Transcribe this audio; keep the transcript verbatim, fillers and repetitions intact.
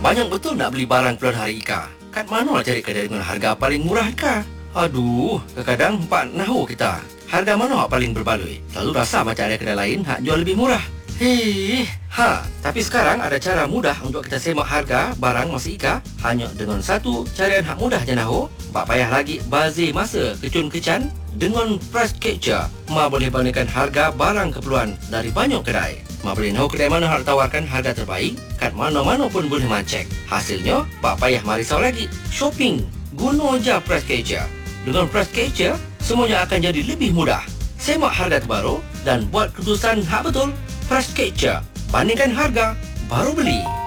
Banyak betul nak beli barang keluar hari Ika. Kat mana nak cari kedai dengan harga paling murah Ika? Aduh, kadang-kadang empat nahu kita. Harga mana hak paling berbaloi? Lalu rasa macam ada kedai lain hak jual lebih murah. Hei, ha, tapi sekarang ada cara mudah untuk kita semak harga barang masa Ika hanya dengan satu carian hak mudah je nahu. Tak payah lagi bazir masa kecun-kecan. Dengan price catcher, Ma boleh bandingkan harga barang keperluan dari banyak kedai. Ma boleh tahu kedai mana hak tawarkan harga terbaik, kat mana-mana pun boleh Ma cek. Hasilnya, tak payah Ma risau lagi. Shopping, guna je price catcher. Dengan price catcher, semuanya akan jadi lebih mudah. Semak harga terbaru dan buat keputusan hak betul. Price catcher, bandingkan harga, baru beli.